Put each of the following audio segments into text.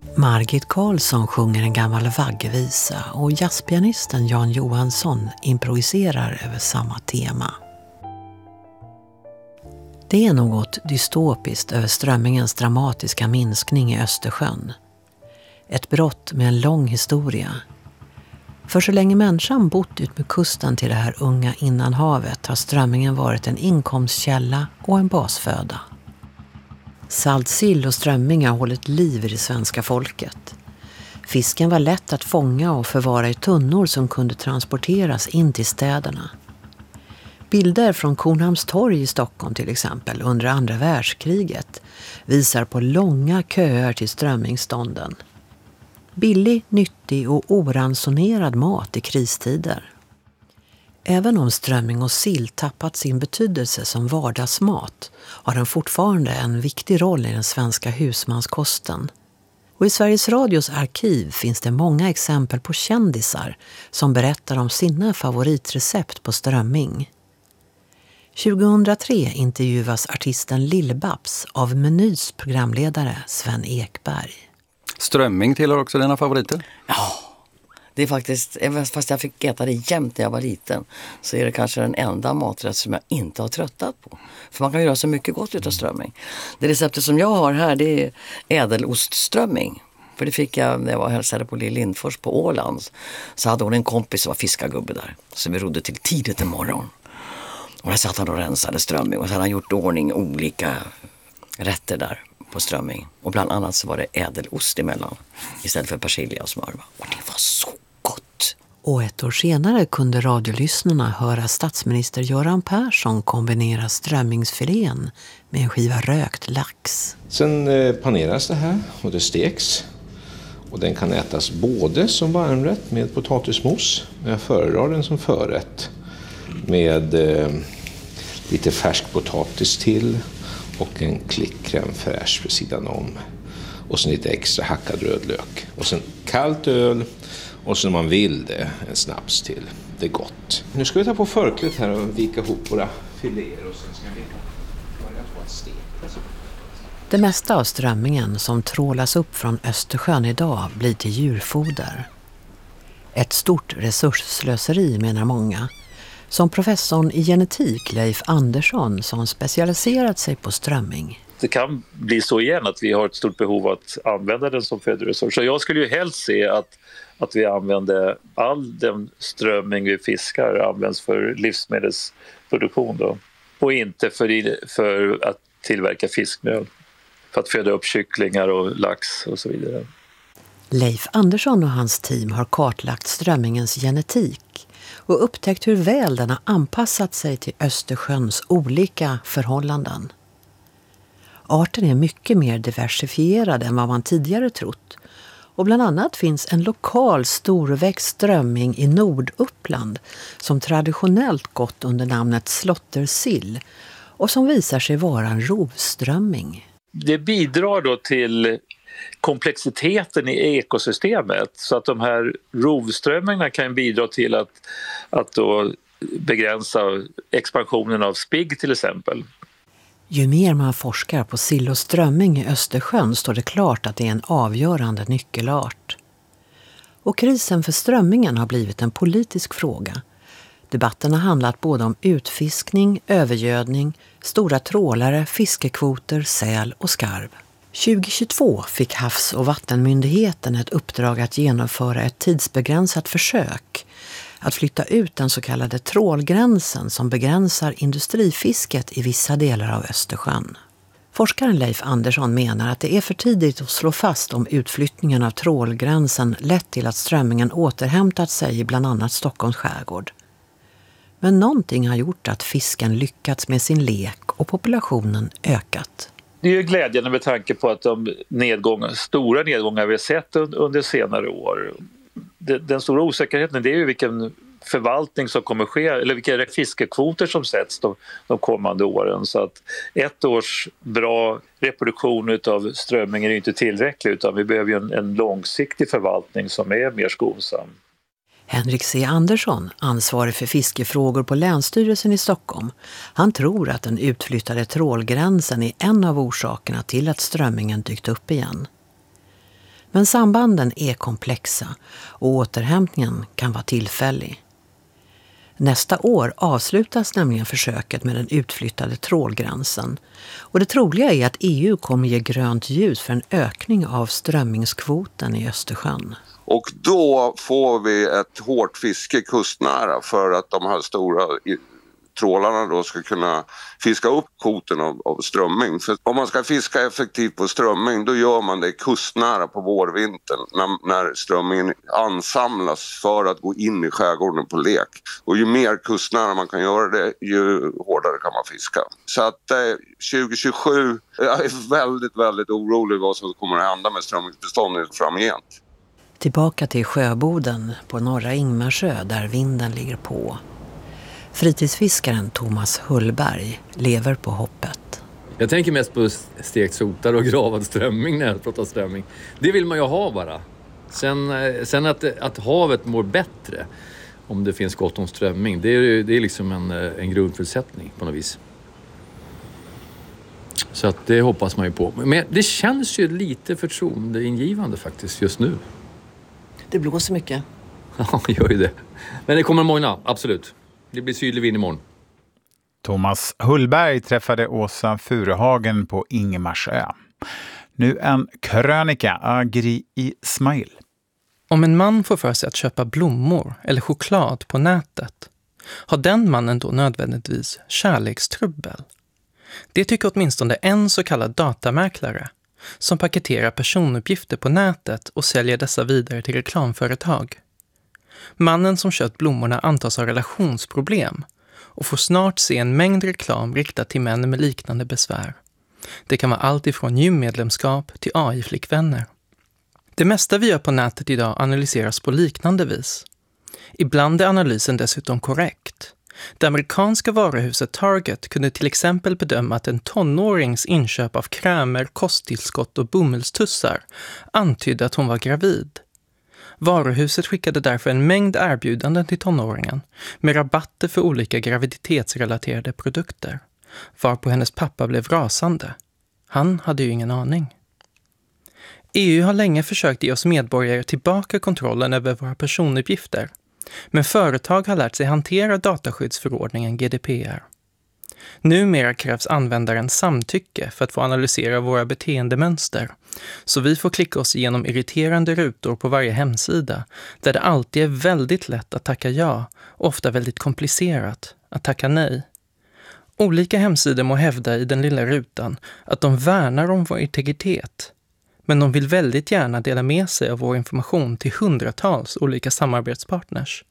Margit Karlsson sjunger en gammal vaggevisa och jazzpianisten Jan Johansson improviserar över samma tema. Det är något dystopiskt över strömmingens dramatiska minskning i Östersjön. Ett brott med en lång historia. För så länge människan bott ut med kusten till det här unga innanhavet har strömmingen varit en inkomstkälla och en basföda. Saltsill och strömming har hållit liv i det svenska folket. Fisken var lätt att fånga och förvara i tunnor som kunde transporteras in till städerna. Bilder från Kornhamns torg i Stockholm till exempel under andra världskriget visar på långa köer till strömmingstånden. Billig, nyttig och oransonerad mat i kristider. Även om strömming och sill tappat sin betydelse som vardagsmat har den fortfarande en viktig roll i den svenska husmanskosten. Och i Sveriges Radios arkiv finns det många exempel på kändisar som berättar om sina favoritrecept på strömming. 2003 intervjuas artisten Lill-Babs av Menys programledare Sven Ekberg. Strömming tillhör också dina favoriter? Ja, det är faktiskt, fast jag fick äta det jämt när jag var liten, så är det kanske den enda maträtt som jag inte har tröttat på. För man kan göra så mycket gott utav strömming. Det receptet som jag har här, det är ädelostströmming. För det fick jag när jag var och hälsade på Lill Lindfors på Åland. Så hade hon en kompis som var fiskargubbe där. Så vi rodde till tidigt en morgon. Och där satt han och rensade strömming. Och så hade han gjort ordning olika rätter där på strömming. Och bland annat så var det ädelost emellan. Istället för persilja och smör. Och det var så gott! Och ett år senare kunde radiolyssnarna höra statsminister Göran Persson kombinera strömmingsfilén med en skiva rökt lax. Sen paneras det här och det steks. Och den kan ätas både som varmrätt med potatismos. Men jag föredrar den som förrätt. Med lite färsk potatis till och en klick crème fraîche för sidan om. Och sen lite extra hackad rödlök. Och sen kallt öl och sen om man vill det en snaps till. Det är gott. Nu ska vi ta på förklätt här och vika ihop våra filéer och sen ska vi börja på att steka. Det mesta av strömmingen som trålas upp från Östersjön idag blir till djurfoder. Ett stort resursslöseri menar många. Som professorn i genetik Leif Andersson som specialiserat sig på strömming. Det kan bli så igen att vi har ett stort behov att använda den som födoresurs. Så jag skulle ju helst se att vi använder all den strömming vi fiskar används för livsmedelsproduktion då. Och inte för att tillverka fiskmjöl. För att föda upp kycklingar och lax och så vidare. Leif Andersson och hans team har kartlagt strömmingens genetik och upptäckt hur väl den har anpassat sig till Östersjöns olika förhållanden. Arten är mycket mer diversifierad än vad man tidigare trott. Och bland annat finns en lokal storväxt strömming i Norduppland som traditionellt gått under namnet slåttersill och som visar sig vara en rovströmming. Det bidrar då till komplexiteten i ekosystemet så att de här rovströmmingarna kan bidra till att då begränsa expansionen av spigg till exempel. Ju mer man forskar på sill och strömming i Östersjön står det klart att det är en avgörande nyckelart. Och krisen för strömmingen har blivit en politisk fråga. Debatten har handlat både om utfiskning, övergödning, stora trålare, fiskekvoter, säl och skarv. 2022 fick Havs- och vattenmyndigheten ett uppdrag att genomföra ett tidsbegränsat försök att flytta ut den så kallade trålgränsen som begränsar industrifisket i vissa delar av Östersjön. Forskaren Leif Andersson menar att det är för tidigt att slå fast om utflyttningen av trålgränsen lett till att strömmingen återhämtat sig i bland annat Stockholms skärgård. Men någonting har gjort att fisken lyckats med sin lek och populationen ökat. Det är ju glädjande med tanke på att de stora nedgångar vi har sett under senare år. Den stora osäkerheten det är ju vilken förvaltning som kommer ske eller vilka fiskekvoter som sätts de kommande åren. Så att ett års bra reproduktion av strömmingen är inte tillräckligt utan vi behöver ju en långsiktig förvaltning som är mer skonsam. Henrik C. Andersson, ansvarig för fiskefrågor på Länsstyrelsen i Stockholm, han tror att den utflyttade trålgränsen är en av orsakerna till att strömmingen dykt upp igen. Men sambanden är komplexa och återhämtningen kan vara tillfällig. Nästa år avslutas nämligen försöket med den utflyttade trålgränsen och det troliga är att EU kommer ge grönt ljus för en ökning av strömmingskvoten i Östersjön. Och då får vi ett hårt fiske kustnära för att de här stora trålarna då ska kunna fiska upp kvoten av strömming. För om man ska fiska effektivt på strömming då gör man det kustnära på vårvintern när strömmingen ansamlas för att gå in i skärgården på lek. Och ju mer kustnära man kan göra det, ju hårdare kan man fiska. Så att 2027, jag är väldigt, väldigt orolig vad som kommer att hända med strömmingsbeståndet framgent. Tillbaka till Sjöboden på norra Ingmarsö där vinden ligger på. Fritidsfiskaren Thomas Hullberg lever på hoppet. Jag tänker mest på stekt sotar och gravad strömming när jag pratar strömming. Det vill man ju ha bara. Sen att havet mår bättre om det finns gott om strömming, det är liksom en grundförutsättning på något vis. Så att det hoppas man ju på. Men det känns ju lite förtroendeingivande faktiskt just nu. Det blåser mycket. Ja, det gör ju det. Men det kommer morgon, absolut. Det blir sydlig vind imorgon. Thomas Hullberg träffade Åsa Furuhagen på Ingmarsö. Nu en krönika, Agri Ismail. Om en man får för sig att köpa blommor eller choklad på nätet, har den mannen då nödvändigtvis kärlekstrubbel? Det tycker åtminstone en så kallad datamäklare som paketerar personuppgifter på nätet och säljer dessa vidare till reklamföretag. Mannen som köpt blommorna antas ha relationsproblem och får snart se en mängd reklam riktad till män med liknande besvär. Det kan vara allt ifrån gymmedlemskap till AI-flickvänner. Det mesta vi gör på nätet idag analyseras på liknande vis. Ibland är analysen dessutom korrekt. Det amerikanska varuhuset Target kunde till exempel bedöma att en tonårings inköp av krämer, kosttillskott och bomullstussar antydde att hon var gravid. Varuhuset skickade därför en mängd erbjudanden till tonåringen med rabatter för olika graviditetsrelaterade produkter, varpå hennes pappa blev rasande. Han hade ju ingen aning. EU har länge försökt ge oss medborgare tillbaka kontrollen över våra personuppgifter, men företag har lärt sig hantera dataskyddsförordningen GDPR. Numera krävs användarens samtycke för att få analysera våra beteendemönster, så vi får klicka oss igenom irriterande rutor på varje hemsida, där det alltid är väldigt lätt att tacka ja, och ofta väldigt komplicerat att tacka nej. Olika hemsidor må hävda i den lilla rutan att de värnar om vår integritet, men de vill väldigt gärna dela med sig av vår information till hundratals olika samarbetspartners.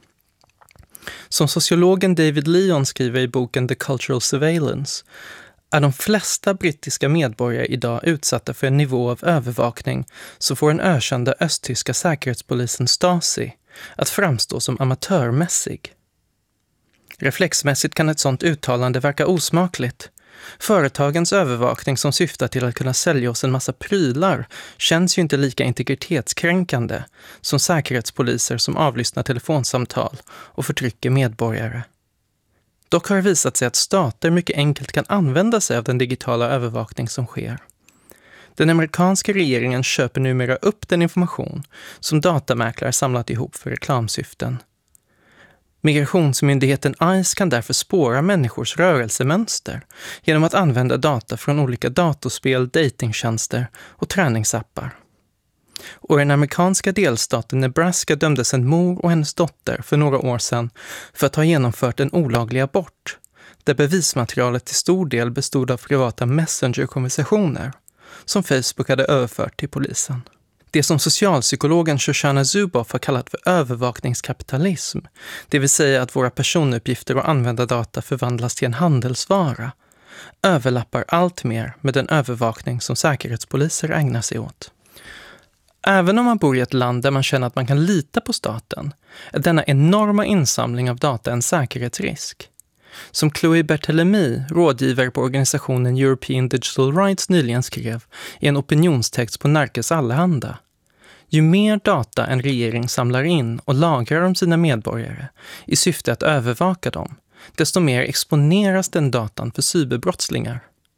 Som sociologen David Leon skriver i boken The Cultural Surveillance är de flesta brittiska medborgare idag utsatta för en nivå av övervakning så får den ökända östtyska säkerhetspolisen Stasi att framstå som amatörmässig. Reflexmässigt kan ett sådant uttalande verka osmakligt. Företagens övervakning som syftar till att kunna sälja oss en massa prylar känns ju inte lika integritetskränkande som säkerhetspoliser som avlyssnar telefonsamtal och förtrycker medborgare. Dock har det visat sig att stater mycket enkelt kan använda sig av den digitala övervakning som sker. Den amerikanska regeringen köper numera upp den information som datamäklare samlat ihop för reklamsyften. Migrationsmyndigheten ICE kan därför spåra människors rörelsemönster genom att använda data från olika datorspel, datingtjänster och träningsappar. Och i den amerikanska delstaten Nebraska dömdes en mor och hennes dotter för några år sedan för att ha genomfört en olaglig abort, där bevismaterialet till stor del bestod av privata messengerkonversationer som Facebook hade överfört till polisen. Det som socialpsykologen Shoshana Zuboff har kallat för övervakningskapitalism, det vill säga att våra personuppgifter och användardata förvandlas till en handelsvara, överlappar allt mer med den övervakning som säkerhetspoliser ägnar sig åt. Även om man bor i ett land där man känner att man kan lita på staten, är denna enorma insamling av data en säkerhetsrisk. Som Chloé Berthelemy, rådgivare på organisationen European Digital Rights, nyligen skrev i en opinionstext på Nerikes Allehanda. Ju mer data en regering samlar in och lagrar om sina medborgare i syfte att övervaka dem, desto mer exponeras den datan för cyberbrottslingar.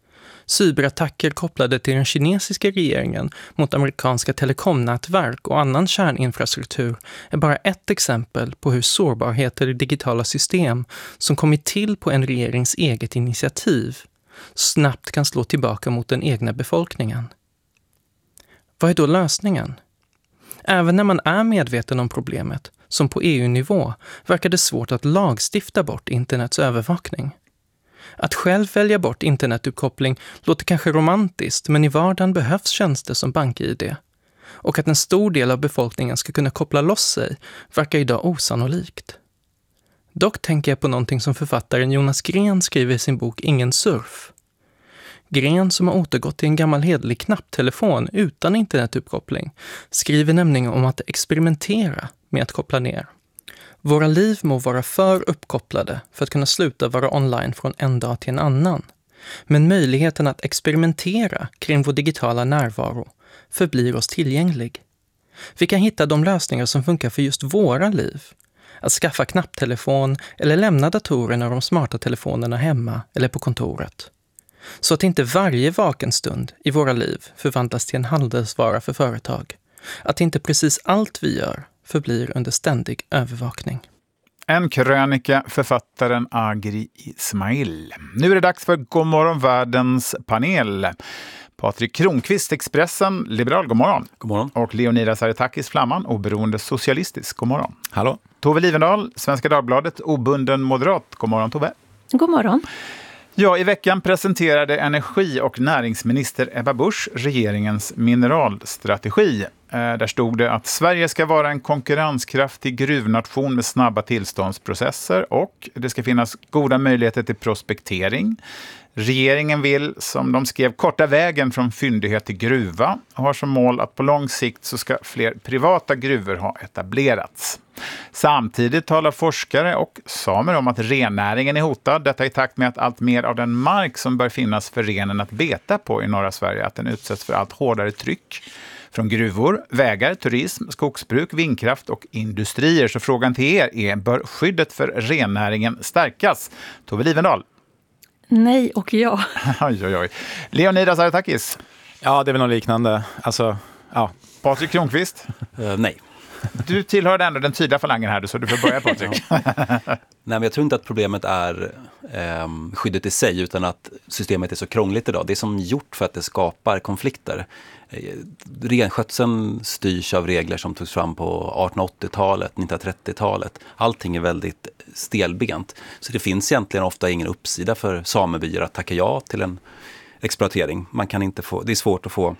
Cyberattacker kopplade till den kinesiska regeringen mot amerikanska telekomnätverk och annan kärninfrastruktur är bara ett exempel på hur sårbarheter i digitala system som kommit till på en regerings eget initiativ snabbt kan slå tillbaka mot den egna befolkningen. Vad är då lösningen? Även när man är medveten om problemet, som på EU-nivå, verkar det svårt att lagstifta bort internets övervakning. Att själv välja bort internetuppkoppling låter kanske romantiskt, men i vardagen behövs tjänster som BankID. Och att en stor del av befolkningen ska kunna koppla loss sig verkar idag osannolikt. Dock tänker jag på någonting som författaren Jonas Gren skriver i sin bok Ingen surf. Gren, som har återgått till en gammal hederlig knapptelefon utan internetuppkoppling, skriver nämligen om att experimentera med att koppla ner. Våra liv må vara för uppkopplade för att kunna sluta vara online från en dag till en annan. Men möjligheten att experimentera kring vår digitala närvaro förblir oss tillgänglig. Vi kan hitta de lösningar som funkar för just våra liv. Att skaffa knapptelefon eller lämna datorerna och de smarta telefonerna hemma eller på kontoret. Så att inte varje vaken stund i våra liv förvandlas till en handelsvara för företag. Att inte precis allt vi gör förblir under ständig övervakning. En krönika, författaren Agri Ismail. Nu är det dags för Godmorgon världens panel. Patrik Kronqvist, Expressen, liberal, god morgon. God morgon. Och Leonidas Aretakis, Flamman, oberoende socialistisk, god morgon. Hallå. Tove Livendal, Svenska Dagbladet, obunden moderat, god morgon Tove. God morgon. Ja, i veckan presenterade energi- och näringsminister Ebba Busch regeringens mineralstrategi. Där stod det att Sverige ska vara en konkurrenskraftig gruvnation med snabba tillståndsprocesser och det ska finnas goda möjligheter till prospektering. Regeringen vill, som de skrev, korta vägen från fyndighet till gruva och har som mål att på lång sikt så ska fler privata gruvor ha etablerats. Samtidigt talar forskare och samer om att rennäringen är hotad. Detta i takt med att allt mer av den mark som bör finnas för renen att beta på i norra Sverige, att den utsätts för allt hårdare tryck från gruvor, vägar, turism, skogsbruk, vindkraft och industrier. Så frågan till er är, bör skyddet för rennäringen stärkas? Tove Livendal. Nej och ja. Oj. Leonidas Aretakis. Ja, det är väl något liknande. Alltså, ja. Patrik Kronqvist. Nej. Du tillhör ändå den tydliga falangen här, så du får börja, Patrik. Nej, men jag tror inte att problemet är skyddet i sig, utan att systemet är så krångligt idag. Det är som gjort för att det skapar konflikter. Renskötseln styrs av regler som togs fram på 1880-talet, 1930-talet. Allting är väldigt stelbent. Så det finns egentligen ofta ingen uppsida för samebyar att tacka ja till en exploatering. Man kan inte få, det är svårt att få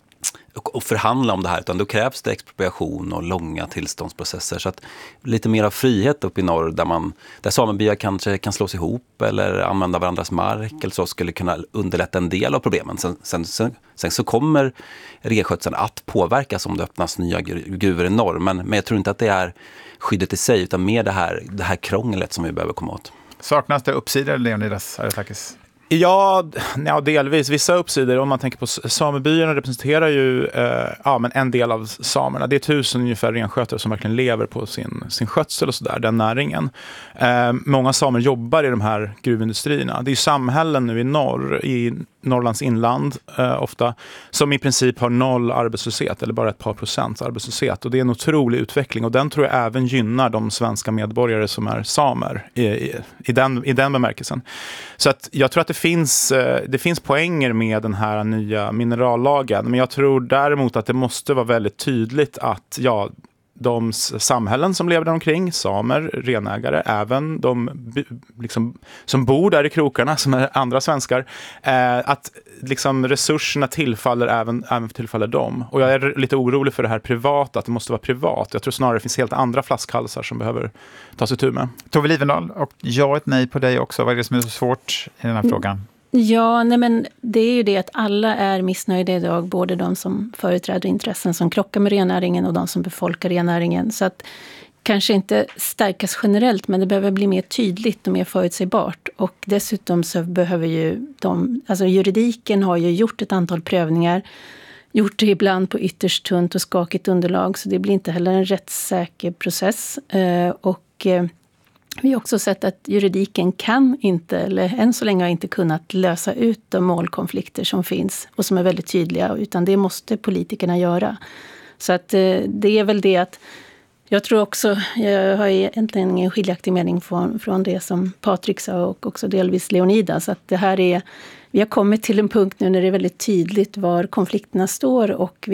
och förhandla om det här, utan då krävs det expropriation och långa tillståndsprocesser. Så att lite mer av frihet upp i norr där samebyar kanske kan slås ihop eller använda varandras mark eller så, skulle kunna underlätta en del av problemen. Sen så kommer renskötseln att påverkas om det öppnas nya gruvor i norr, men jag tror inte att det är skyddet i sig, utan mer det här krånglet som vi behöver komma åt. Saknas det uppsidor, Leonidas Aretakis? Ja, delvis. Vissa uppsidor, om man tänker på samebyarna, representerar ju men en del av samerna. Det är 1000 ungefär renskötare som verkligen lever på sin skötsel och sådär, den näringen. Många samer jobbar i de här gruvindustrierna. Det är ju samhällen nu i norr, i Norrlands inland ofta, som i princip har 0 arbetslöshet eller bara ett par procents arbetslöshet. Och det är en otrolig utveckling, och den tror jag även gynnar de svenska medborgare som är samer i den bemärkelsen. Så att jag tror att det finns poänger med den här nya minerallagen, men jag tror däremot att det måste vara väldigt tydligt att de samhällen som lever där omkring, samer, renägare, även de som bor där i krokarna, som är andra svenskar, att resurserna även tillfaller dem. Och jag är lite orolig för det här privata, att det måste vara privat. Jag tror snarare det finns helt andra flaskhalsar som behöver tas itu med. Tove Livendal, och ja, ett nej på dig också. Vad är det som är så svårt i den här frågan? Ja, nej men det är ju det att alla är missnöjda idag, både de som företräder intressen som krockar med rennäringen och de som befolkar rennäringen. Så att kanske inte stärkas generellt, men det behöver bli mer tydligt och mer förutsägbart. Och dessutom så behöver ju juridiken har ju gjort ett antal prövningar, gjort det ibland på ytterst tunt och skakigt underlag, så det blir inte heller en rättssäker process. Vi har också sett att juridiken kan inte, eller än så länge har inte kunnat lösa ut de målkonflikter som finns och som är väldigt tydliga, utan det måste politikerna göra. Så att det är väl det att jag tror också, jag har egentligen ingen skiljaktig mening från det som Patrik sa och också delvis Leonidas, att det här är, vi har kommit till en punkt nu när det är väldigt tydligt var konflikterna står och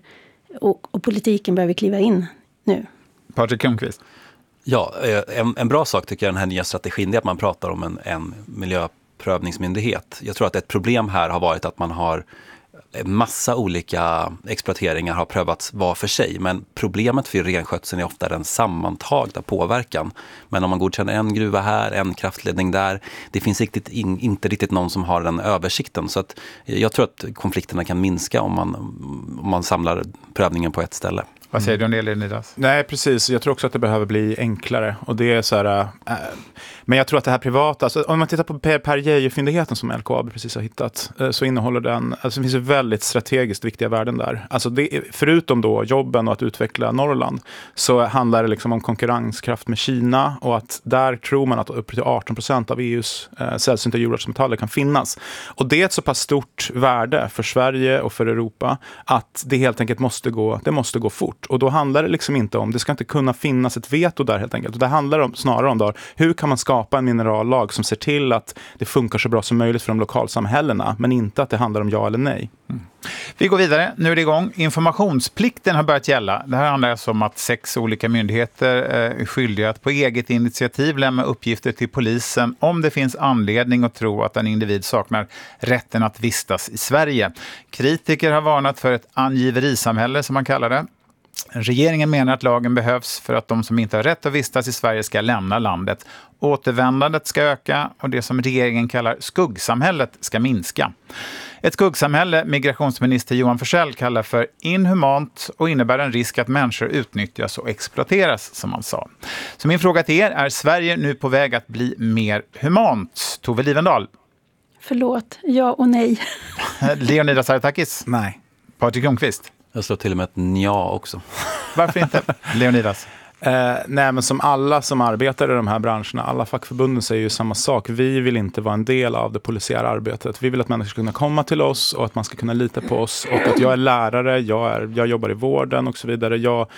och politiken behöver kliva in nu. Patrik Kronqvist. Ja, en bra sak tycker jag den här nya strategin är att man pratar om en miljöprövningsmyndighet. Jag tror att ett problem här har varit att man har massa olika exploateringar har prövats var för sig, men problemet för renskötseln är ofta den sammantagna påverkan. Men om man godkänner en gruva här, en kraftledning där, det finns inte riktigt någon som har den översikten. Så att jag tror att konflikterna kan minska om man samlar prövningen på ett ställe. Vad säger du om det, Leonidas? Nej, precis. Jag tror också att det behöver bli enklare. Och det är så här, men jag tror att det här privata, alltså, om man tittar på Per Geijer-fyndigheten som LKAB precis har hittat, så innehåller den, alltså det finns ju väldigt strategiskt viktiga värden där. Alltså förutom då jobben och att utveckla Norrland, så handlar det liksom om konkurrenskraft med Kina, och att där tror man att upp till 18% av EUs sällsynta jordartsmetaller kan finnas. Och det är ett så pass stort värde för Sverige och för Europa att det helt enkelt måste gå fort. Och då handlar det liksom inte om, det ska inte kunna finnas ett veto där helt enkelt. Och det handlar snarare om hur kan man skapa en minerallag som ser till att det funkar så bra som möjligt för de lokalsamhällena, men inte att det handlar om ja eller nej. Vi går vidare, nu är det igång. Informationsplikten har börjat gälla. Det här handlar alltså om att 6 olika myndigheter är skyldiga att på eget initiativ lämna uppgifter till polisen om det finns anledning att tro att en individ saknar rätten att vistas i Sverige. Kritiker har varnat för ett angiverisamhälle, som man kallar det. Regeringen menar att lagen behövs för att de som inte har rätt att vistas i Sverige ska lämna landet. Återvändandet ska öka och det som regeringen kallar skuggsamhället ska minska. Ett skuggsamhälle migrationsminister Johan Forssell kallar för inhumant och innebär en risk att människor utnyttjas och exploateras, som han sa. Så min fråga till er, är Sverige nu på väg att bli mer humant? Tove Livendal. Förlåt, ja och nej. Leonidas Artakis. Nej. Patrik Kronqvist. Jag slår till och med ett nja också. Varför inte, Leonidas? Nej, men som alla som arbetar i de här branscherna, alla fackförbunden säger ju samma sak. Vi vill inte vara en del av det polisiära arbetet. Vi vill att människor ska kunna komma till oss och att man ska kunna lita på oss. Och att jag är lärare, jag jobbar i vården och så vidare.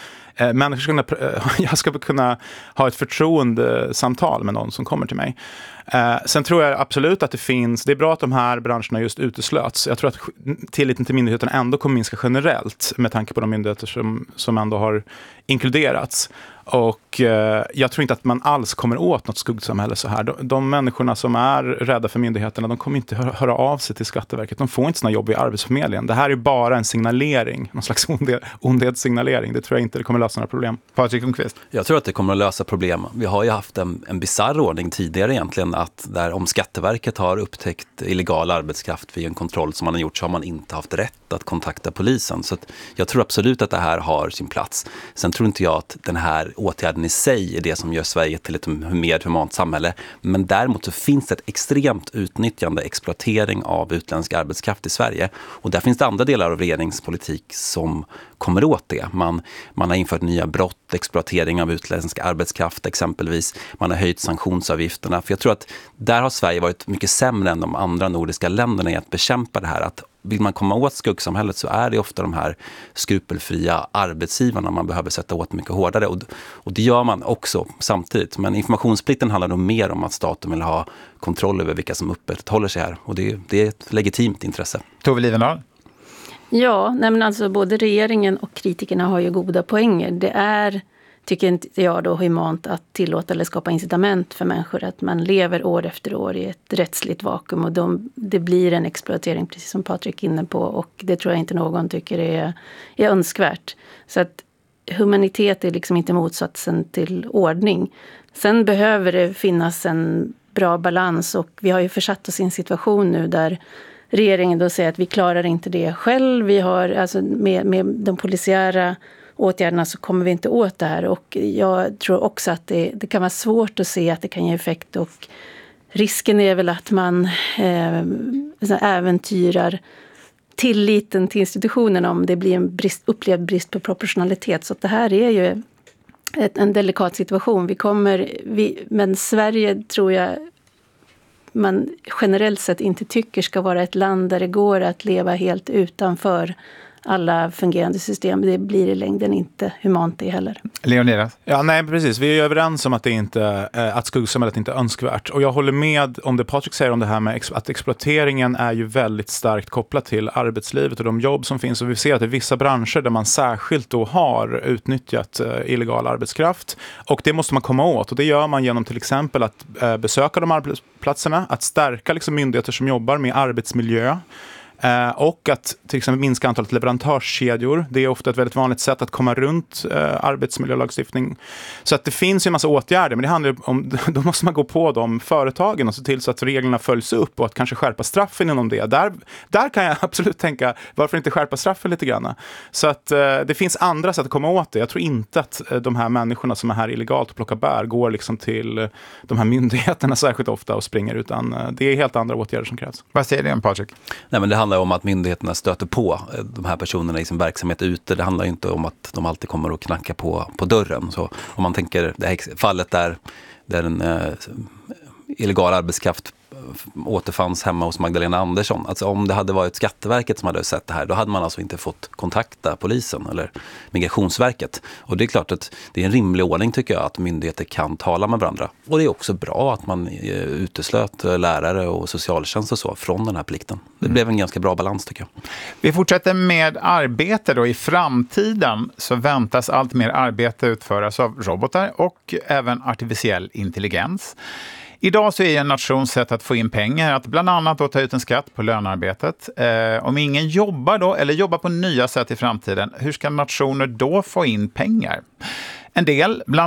Jag ska kunna ha ett förtroendesamtal med någon som kommer till mig. Sen tror jag absolut att det är bra att de här branscherna just uteslöts. Jag tror att tilliten till myndigheterna ändå kommer minska generellt med tanke på de myndigheter som ändå har inkluderats. Och jag tror inte att man alls kommer åt något skuggsamhälle så här. De människorna som är rädda för myndigheterna, de kommer inte höra av sig till Skatteverket. De får inte såna jobb i Arbetsförmedlingen. Det här är bara en signalering, någon slags ondhetssignalering. Det tror jag inte det kommer lösa några problem. Patrik Kronqvist. Jag tror att det kommer att lösa problem. Vi har ju haft en bizarr ordning tidigare egentligen, att om Skatteverket har upptäckt illegal arbetskraft vid en kontroll som man har gjort, så har man inte haft rätt att kontakta polisen. Så att jag tror absolut att det här har sin plats. Sen tror inte jag att den här åtgärden i sig är det som gör Sverige till ett mer humant samhälle. Men däremot så finns det ett extremt utnyttjande, exploatering av utländsk arbetskraft i Sverige. Och där finns det andra delar av regeringspolitik som kommer åt det. Man har infört nya brott, exploatering av utländsk arbetskraft exempelvis. Man har höjt sanktionsavgifterna. För jag tror att där har Sverige varit mycket sämre än de andra nordiska länderna i att bekämpa det här. Att vill man komma åt skuggsamhället så är det ofta de här skrupelfria arbetsgivarna man behöver sätta åt mycket hårdare. Och det gör man också samtidigt. Men informationsplikten handlar nog mer om att staten vill ha kontroll över vilka som upprätthåller sig här. Och det är ett legitimt intresse. Tove Livendal. Ja, men alltså både regeringen och kritikerna har ju goda poänger. Det är, tycker inte jag då, humant att tillåta eller skapa incitament för människor att man lever år efter år i ett rättsligt vakuum, och det blir en exploatering, precis som Patrik är inne på, och det tror jag inte någon tycker är önskvärt. Så att humanitet är liksom inte motsatsen till ordning. Sen behöver det finnas en bra balans, och vi har ju försatt oss i en situation nu där regeringen då säger att vi klarar inte det själv. Vi har, alltså med de polisiära åtgärderna så kommer vi inte åt det här. Och jag tror också att det kan vara svårt att se att det kan ge effekt. Och risken är väl att man äventyrar tilliten till institutionen om det blir en upplevd brist på proportionalitet. Så att det här är ju en delikat situation. Men Sverige tror jag man generellt sett inte tycker ska vara ett land där det går att leva helt utanför alla fungerande system. Det blir i längden inte humant det heller. Leonidas? Ja, nej, precis. Vi är överens om att att skuggsamhället inte är önskvärt. Och jag håller med om det Patrik säger om det här med att exploateringen är ju väldigt starkt kopplat till arbetslivet och de jobb som finns. Och vi ser att det är vissa branscher där man särskilt då har utnyttjat illegal arbetskraft. Och det måste man komma åt. Och det gör man genom till exempel att besöka de arbetsplatserna, att stärka liksom myndigheter som jobbar med arbetsmiljö. Och att till exempel minska antalet leverantörskedjor. Det är ofta ett väldigt vanligt sätt att komma runt arbetsmiljölagstiftning. Så att det finns ju en massa åtgärder, men det handlar om, då måste man gå på de företagen och se till så att reglerna följs upp och att kanske skärpa straffen inom det. Där kan jag absolut tänka, varför inte skärpa straffen lite grann? Så att det finns andra sätt att komma åt det. Jag tror inte att de här människorna som är här illegalt och plockar bär går liksom till de här myndigheterna särskilt ofta och springer, utan det är helt andra åtgärder som krävs. Vad säger du om, Patrik? Nej, men det handlar om att myndigheterna stöter på de här personerna i sin verksamhet ute. Det handlar inte om att de alltid kommer att knacka på dörren. Så om man tänker det här fallet där en illegal arbetskraft återfanns hemma hos Magdalena Andersson. Alltså om det hade varit Skatteverket som hade sett det här, då hade man alltså inte fått kontakta polisen eller Migrationsverket. Och det är klart att det är en rimlig ordning, tycker jag, att myndigheter kan tala med varandra. Och det är också bra att man uteslöt lärare och socialtjänst och så från den här plikten. Det blev en ganska bra balans, tycker jag. Vi fortsätter med arbete då. I framtiden så väntas allt mer arbete utföras av robotar och även artificiell intelligens. Idag så är en nations sätt att få in pengar att bland annat då ta ut en skatt på lönearbetet. Om ingen jobbar då, eller jobbar på nya sätt i framtiden, hur ska nationer då få in pengar? En del, bland